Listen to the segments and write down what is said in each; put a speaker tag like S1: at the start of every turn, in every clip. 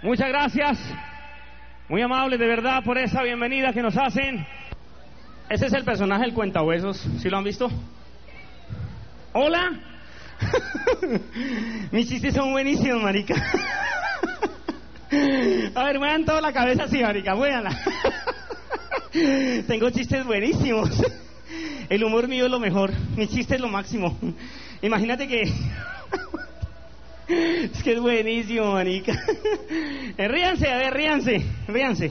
S1: Muchas gracias, muy amables de verdad por esa bienvenida que nos hacen. Ese es el personaje del Cuentahuesos, ¿sí lo han visto? ¡Hola! Mis chistes son buenísimos, marica. A ver, muevan toda la cabeza así, marica, muévanla. Tengo chistes buenísimos. El humor mío es lo mejor, mi chiste es lo máximo. Imagínate que... Es que es buenísimo, manica. Ríanse, a ver, ríanse.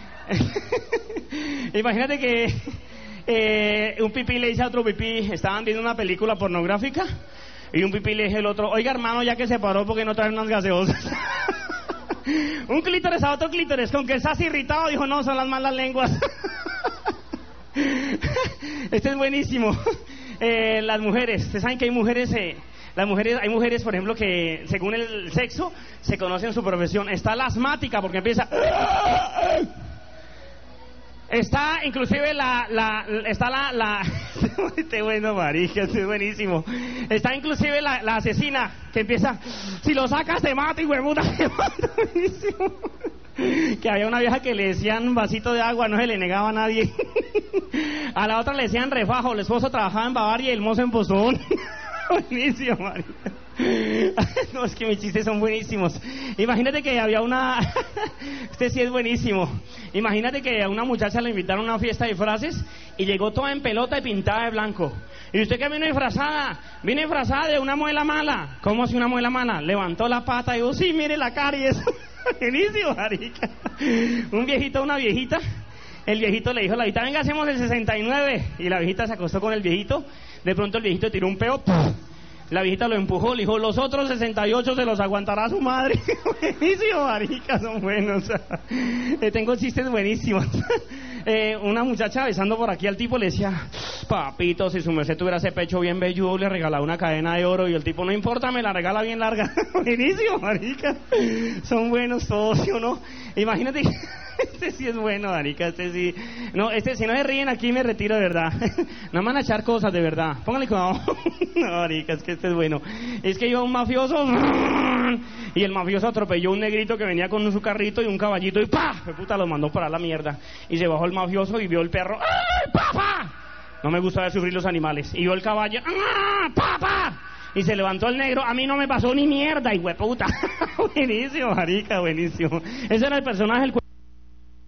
S1: Imagínate que un pipí le dice a otro pipí, estaban viendo una película pornográfica, y un pipí le dice al otro, oiga hermano, ya que se paró, ¿por qué no traen unas gaseosas? Un clítoris a otro clítoris, con que estás irritado, dijo, no, son las malas lenguas. Este es buenísimo. Las mujeres, ustedes saben que hay mujeres... hay mujeres, por ejemplo, que según el sexo se conocen su profesión. Está la asmática, porque empieza... Está inclusive Este bueno, marica, este es buenísimo. Está inclusive la asesina, que empieza... Si lo sacas te mato, y huevuda, te mato. Buenísimo. Que había una vieja que le decían vasito de agua, no se le negaba a nadie. A la otra le decían refajo, el esposo trabajaba en Bavaria y el mozo en Pozón. Buenísimo, marica. No, es que mis chistes son buenísimos. Imagínate que había una... Este sí es buenísimo. Imagínate que a una muchacha le invitaron a una fiesta de disfraces y llegó toda en pelota y pintada de blanco. ¿Y usted qué vino disfrazada? Vine disfrazada de una muela mala. ¿Cómo así una muela mala? Levantó la pata y dijo, sí, mire la caries. Buenísimo, marica. Un viejito, una viejita. El viejito le dijo a la viejita, venga, hacemos el 69. Y la viejita se acostó con el viejito. De pronto el viejito tiró un peo. La viejita lo empujó, le dijo, los otros 68 se los aguantará su madre. Buenísimo, marica, son buenos. Tengo chistes buenísimos. Una muchacha besando por aquí al tipo le decía, papito, si su merced tuviera ese pecho bien velludo, le regalaba una cadena de oro. Y el tipo, no importa, me la regala bien larga. Buenísimo, marica. Son buenos todos, ¿sí o no? Imagínate... Este sí es bueno, marica, este sí. No, si no se ríen aquí me retiro de verdad. No me van a echar cosas de verdad. Pónganle cuidado. No, marica, es que este es bueno. Es que iba un mafioso y el mafioso atropelló a un negrito que venía con su carrito y un caballito y ¡pah! ¡Qué puta! Los mandó para la mierda. Y se bajó el mafioso y vio el perro. ¡Ay, papá! No me gusta ver sufrir los animales. Y vio el caballo. ¡Ah, papá! Y se levantó el negro, a mí no me pasó ni mierda, y hueputa. Buenísimo, marica, buenísimo. Ese era el personaje del